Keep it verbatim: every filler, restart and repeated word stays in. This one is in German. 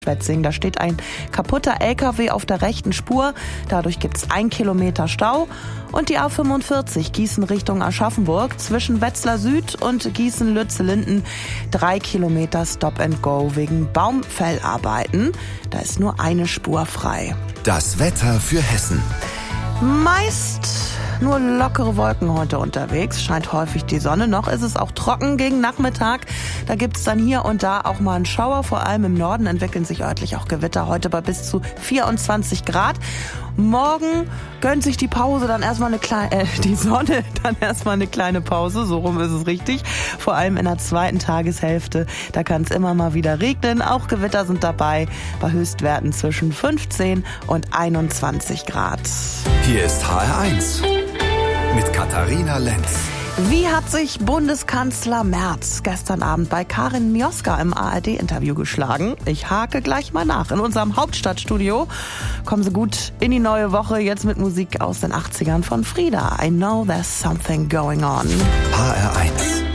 Schwetzingen. Da steht ein kaputter L K W auf der rechten Spur. Dadurch gibt es ein Kilometer Stau. Und die A fünfundvierzig Gießen Richtung Aschaffenburg zwischen Wetzlar Süd und Gießen-Lützellinden. Drei Kilometer Stop and Go wegen Baumfellarbeiten. Da ist nur eine Spur frei. Das Wetter für Hessen. Meist nur lockere Wolken heute unterwegs, scheint häufig die Sonne. Noch ist es auch trocken gegen Nachmittag. Da gibt es dann hier und da auch mal einen Schauer. Vor allem im Norden entwickeln sich örtlich auch Gewitter. Heute bei bis zu vierundzwanzig Grad. Morgen gönnt sich die Pause dann erstmal eine kleine, äh, die Sonne dann erstmal eine kleine Pause. So rum ist es richtig. Vor allem in der zweiten Tageshälfte. Da kann es immer mal wieder regnen. Auch Gewitter sind dabei bei Höchstwerten zwischen fünfzehn und einundzwanzig Grad. Hier ist H R eins mit Katharina Lenz. Wie hat sich Bundeskanzler Merz gestern Abend bei Karin Mioska im A R D-Interview geschlagen? Ich hake gleich mal nach. In unserem Hauptstadtstudio kommen Sie gut in die neue Woche, jetzt mit Musik aus den achtzigern von Frida. I know there's something going on. H R eins.